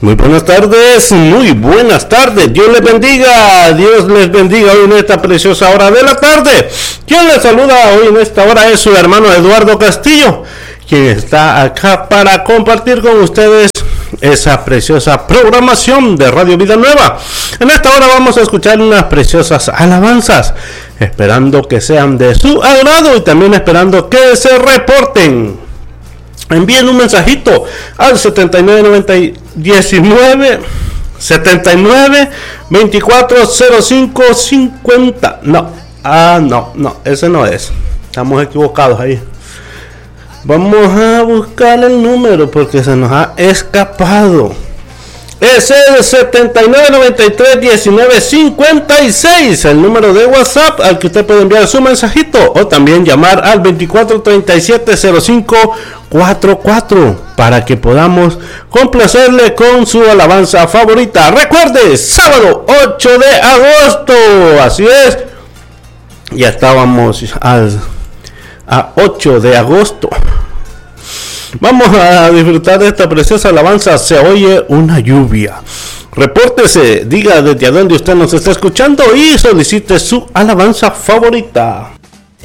Muy buenas tardes, Dios les bendiga hoy en esta preciosa hora de la tarde. Quien les saluda hoy en esta hora es su hermano Eduardo Castillo, quien está acá para compartir con ustedes esa preciosa programación de Radio Vida Nueva. En esta hora vamos a escuchar unas preciosas alabanzas, esperando que sean de su agrado y también esperando que se reporten. Envíen un mensajito al 79 2405 50. No, ese no es. Estamos equivocados ahí. Vamos a buscar el número porque se nos ha escapado. Es el 79931956, el número de WhatsApp al que usted puede enviar su mensajito o también llamar al 24370544 para que podamos complacerle con su alabanza favorita. Recuerde, sábado 8 de agosto, así es, ya estábamos a 8 de agosto. Vamos a disfrutar de esta preciosa alabanza. Se oye una lluvia. Repórtese, diga desde dónde usted nos está escuchando y solicite su alabanza favorita.